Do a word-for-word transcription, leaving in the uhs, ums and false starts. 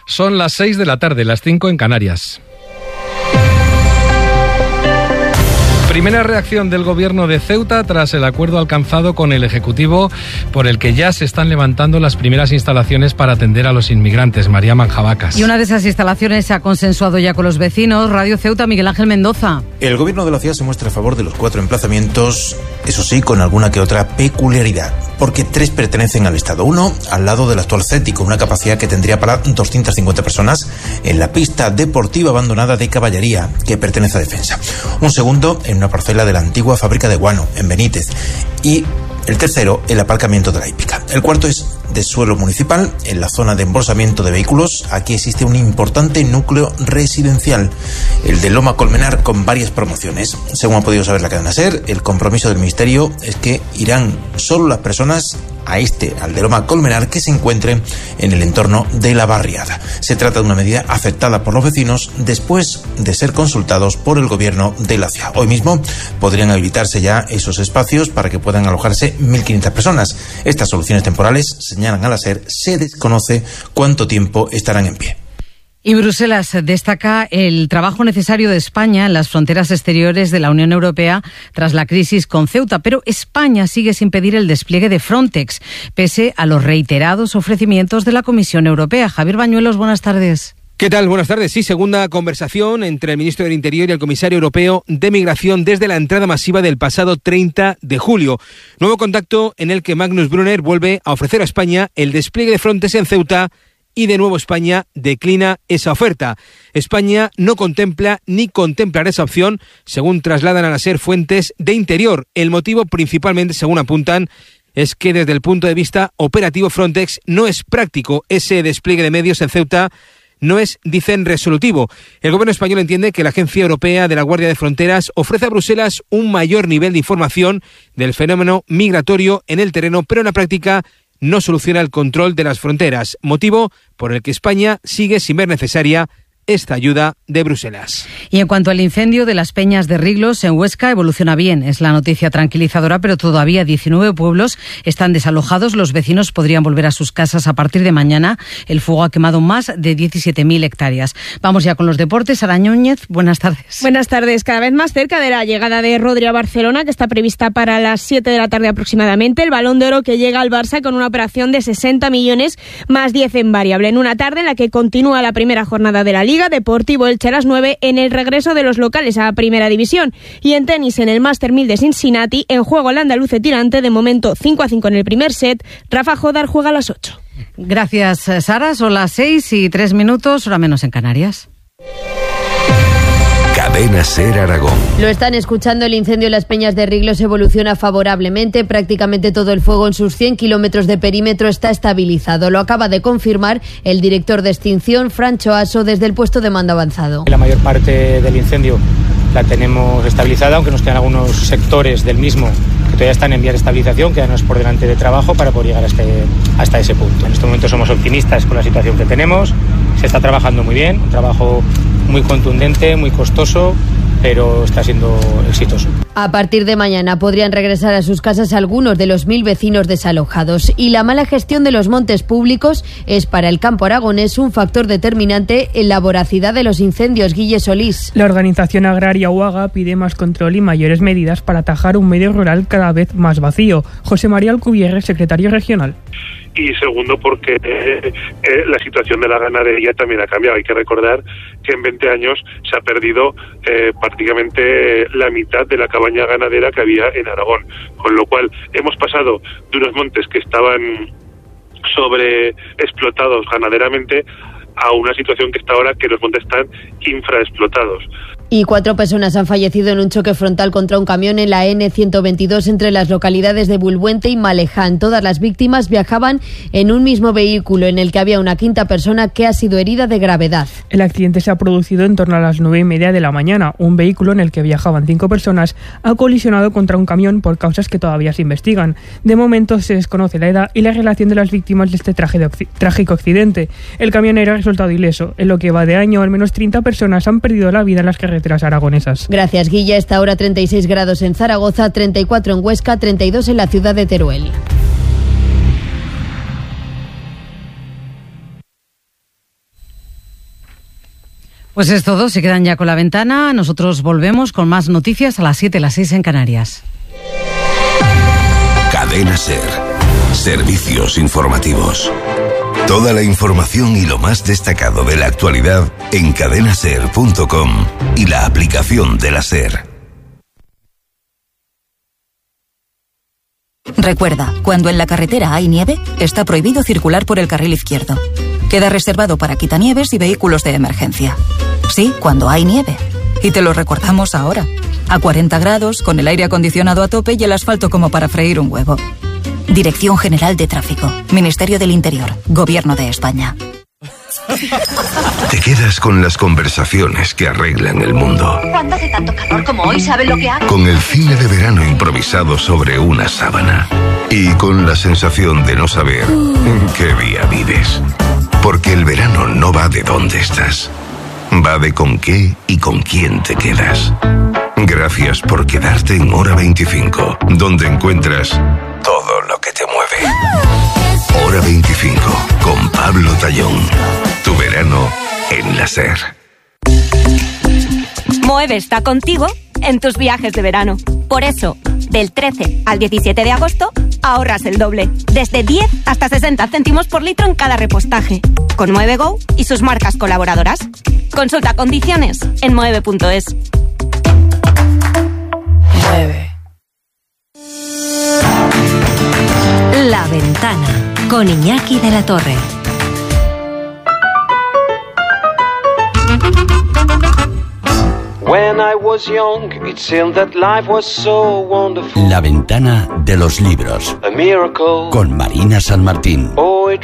Son las seis de la tarde, las cinco en Canarias. Primera reacción del Gobierno de Ceuta tras el acuerdo alcanzado con el Ejecutivo por el que ya se están levantando las primeras instalaciones para atender a los inmigrantes. María Manjabacas. Y una de esas instalaciones se ha consensuado ya con los vecinos. Radio Ceuta, Miguel Ángel Mendoza. El Gobierno de la ciudad se muestra a favor de los cuatro emplazamientos, eso sí, con alguna que otra peculiaridad, porque tres pertenecen al Estado. Uno, al lado del actual C E T I, con una capacidad que tendría para doscientas cincuenta personas, en la pista deportiva abandonada de Caballería, que pertenece a Defensa. Un segundo, en una parcela de la antigua fábrica de guano, en Benítez. Y el tercero, el aparcamiento de la hípica. El cuarto es de suelo municipal, en la zona de embolsamiento de vehículos. Aquí existe un importante núcleo residencial, el de Loma Colmenar, con varias promociones. Según ha podido saber la cadena SER, el compromiso del Ministerio es que irán solo las personas a este, al de Loma Colmenar, que se encuentren en el entorno de la barriada. Se trata de una medida aceptada por los vecinos después de ser consultados por el Gobierno de la ciudad. Hoy mismo podrían habilitarse ya esos espacios para que puedan alojarse mil quinientas personas. Estas soluciones temporales, señalan a la SER, se desconoce cuánto tiempo estarán en pie. Y Bruselas destaca el trabajo necesario de España en las fronteras exteriores de la Unión Europea tras la crisis con Ceuta, pero España sigue sin pedir el despliegue de Frontex, pese a los reiterados ofrecimientos de la Comisión Europea. Javier Bañuelos, buenas tardes. ¿Qué tal? Buenas tardes. Sí, segunda conversación entre el ministro del Interior y el comisario europeo de Migración desde la entrada masiva del pasado treinta de julio. Nuevo contacto en el que Magnus Brunner vuelve a ofrecer a España el despliegue de Frontex en Ceuta, y de nuevo España declina esa oferta. España no contempla ni contemplará esa opción, según trasladan a la SER fuentes de Interior. El motivo, principalmente, según apuntan, es que desde el punto de vista operativo Frontex no es práctico. Ese despliegue de medios en Ceuta no es, dicen, resolutivo. El gobierno español entiende que la Agencia Europea de la Guardia de Fronteras ofrece a Bruselas un mayor nivel de información del fenómeno migratorio en el terreno, pero en la práctica no soluciona el control de las fronteras, motivo por el que España sigue sin ver necesaria esta ayuda de Bruselas. Y en cuanto al incendio de las Peñas de Riglos en Huesca, evoluciona bien. Es la noticia tranquilizadora, pero todavía diecinueve pueblos están desalojados. Los vecinos podrían volver a sus casas a partir de mañana. El fuego ha quemado más de diecisiete mil hectáreas. Vamos ya con los deportes. Sara Núñez, buenas tardes. Buenas tardes. Cada vez más cerca de la llegada de Rodri a Barcelona, que está prevista para las siete de la tarde aproximadamente. El Balón de Oro que llega al Barça con una operación de sesenta millones más diez en variable. En una tarde en la que continúa la primera jornada de la Liga. Deportivo Elche a las nueve en el regreso de los locales a Primera División. Y en tenis, en el Master mil de Cincinnati, en juego el andaluce tirante, de momento cinco a cinco en el primer set. Rafa Jodar juega a las ocho. Gracias, Sara. Son las seis y tres minutos, hora menos en Canarias. Cadena SER Aragón. Lo están escuchando. El incendio en las Peñas de Riglos evoluciona favorablemente. Prácticamente todo el fuego en sus cien kilómetros de perímetro está estabilizado. Lo acaba de confirmar el director de extinción, Francho Aso, desde el puesto de mando avanzado. La mayor parte del incendio la tenemos estabilizada, aunque nos quedan algunos sectores del mismo que todavía están en vía de estabilización, quedanos por delante de trabajo para poder llegar hasta, hasta ese punto. En este momento somos optimistas con la situación que tenemos. Se está trabajando muy bien, un trabajo muy contundente, muy costoso, pero está siendo exitoso. A partir de mañana podrían regresar a sus casas algunos de los mil vecinos desalojados. Y la mala gestión de los montes públicos es para el campo aragonés un factor determinante en la voracidad de los incendios. Guille Solís. La organización agraria UAGA pide más control y mayores medidas para atajar un medio rural cada vez más vacío. José María Alcubierre, secretario regional. Y segundo, porque eh, eh, la situación de la ganadería también ha cambiado. Hay que recordar que en veinte años se ha perdido eh, prácticamente la mitad de la cabaña ganadera que había en Aragón. Con lo cual hemos pasado de unos montes que estaban sobreexplotados ganaderamente a una situación que está ahora que los montes están infraexplotados. Y cuatro personas han fallecido en un choque frontal contra un camión en la ene ciento veintidós entre las localidades de Bulbuente y Maleján. Todas las víctimas viajaban en un mismo vehículo en el que había una quinta persona que ha sido herida de gravedad. El accidente se ha producido en torno a las nueve y media de la mañana. Un vehículo en el que viajaban cinco personas ha colisionado contra un camión por causas que todavía se investigan. De momento se desconoce la edad y la relación de las víctimas de este trágico accidente. El camionero ha resultado ileso. En lo que va de año, al menos treinta personas han perdido la vida en las carreteras aragonesas. Gracias, Guilla. A esta hora treinta y seis grados en Zaragoza, treinta y cuatro en Huesca, treinta y dos en la ciudad de Teruel. Pues es todo, se quedan ya con La Ventana. Nosotros volvemos con más noticias a las siete, las seis en Canarias. Cadena SER. Servicios informativos. Toda la información y lo más destacado de la actualidad en cadena ser punto com y la aplicación de la SER. Recuerda, cuando en la carretera hay nieve, está prohibido circular por el carril izquierdo. Queda reservado para quitanieves y vehículos de emergencia. Sí, cuando hay nieve. Y te lo recordamos ahora. A cuarenta grados, con el aire acondicionado a tope y el asfalto como para freír un huevo. Dirección General de Tráfico. Ministerio del Interior. Gobierno de España. Te quedas con las conversaciones que arreglan el mundo. Cuando hace tanto calor como hoy, ¿saben lo que hago? Con el cine de verano improvisado sobre una sábana. Y con la sensación de no saber en qué día vives. Porque el verano no va de dónde estás. Va de con qué y con quién te quedas. Gracias por quedarte en Hora veinticinco, donde encuentras todo lo que te mueve. Hora veinticinco, con Pablo Tallón. Tu verano en la SER. Moeve está contigo en tus viajes de verano. Por eso, del trece al diecisiete de agosto, ahorras el doble. Desde diez hasta sesenta céntimos por litro en cada repostaje. Con Moeve Go y sus marcas colaboradoras. Consulta condiciones en moeve punto es. Mueve. La Ventana con Iñaki de la Torre. La Ventana de los libros con Marina San Martín.